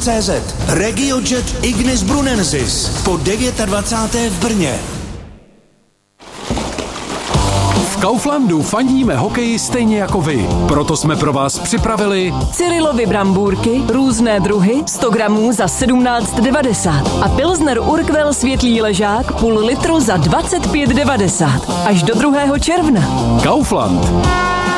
CZ. RegioJet Ignis Brunensis po 29. v Brně. V Kauflandu fandíme hokeji stejně jako vy. Proto jsme pro vás připravili Cyrilovy brambůrky, různé druhy, 100 gramů za 17,90 a Pilsner Urquell světlý ležák půl litru za 25,90 až do 2. června. Kaufland.